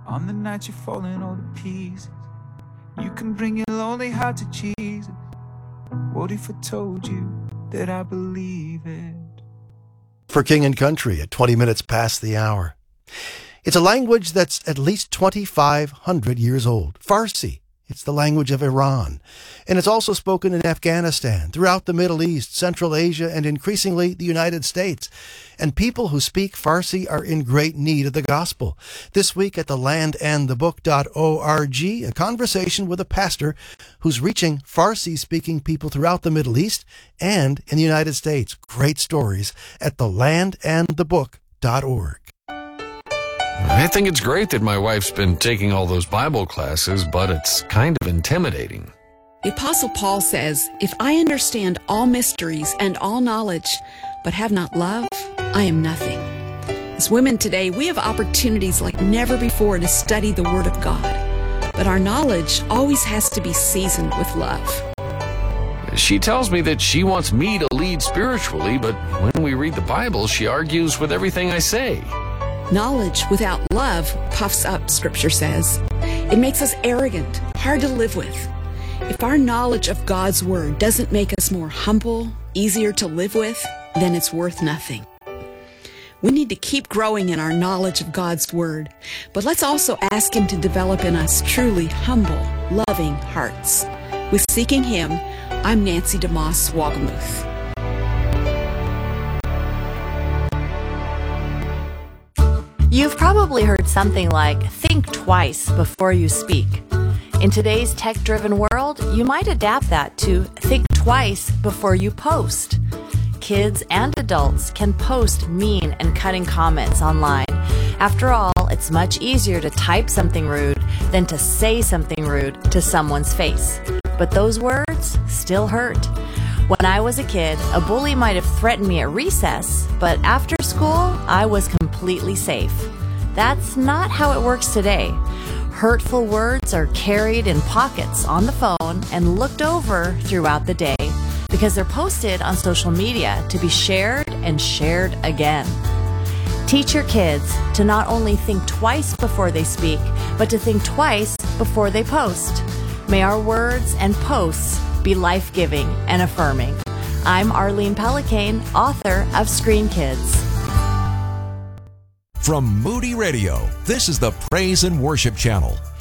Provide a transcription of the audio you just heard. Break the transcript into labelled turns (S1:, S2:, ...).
S1: On the night you're falling all to pieces, you can bring your lonely heart to Jesus. What if I told you that I believe it?
S2: For King and Country at 20 minutes past the hour. It's a language that's at least 2,500 years old. Farsi. It's the language of Iran. And it's also spoken in Afghanistan, throughout the Middle East, Central Asia, and increasingly the United States. And people who speak Farsi are in great need of the gospel. This week at thelandandthebook.org, a conversation with a pastor who's reaching Farsi-speaking people throughout the Middle East and in the United States. Great stories at thelandandthebook.org.
S3: I think it's great that my wife's been taking all those Bible classes, but it's kind of intimidating.
S4: The Apostle Paul says, "If I understand all mysteries and all knowledge, but have not love, I am nothing." As women today, we have opportunities like never before to study the Word of God. But our knowledge always has to be seasoned with love.
S3: She tells me that she wants me to lead spiritually, but when we read the Bible, she argues with everything I say.
S4: Knowledge without love puffs up, Scripture says. It makes us arrogant, hard to live with. If our knowledge of God's Word doesn't make us more humble, easier to live with, then it's worth nothing. We need to keep growing in our knowledge of God's Word, but let's also ask Him to develop in us truly humble, loving hearts. With Seeking Him, I'm Nancy DeMoss Wagamuth.
S5: You've probably heard something like, think twice before you speak. In today's tech-driven world, you might adapt that to think twice before you post. Kids and adults can post mean and cutting comments online. After all, it's much easier to type something rude than to say something rude to someone's face. But those words still hurt. When I was a kid, a bully might have threatened me at recess, but after school, I was completely safe. That's not how it works today. Hurtful words are carried in pockets on the phone and looked over throughout the day because they're posted on social media to be shared and shared again. Teach your kids to not only think twice before they speak, but to think twice before they post. May our words and posts be life-giving and affirming. I'm Arlene Pellicane, author of Screen Kids.
S6: From Moody Radio, this is the Praise and Worship Channel.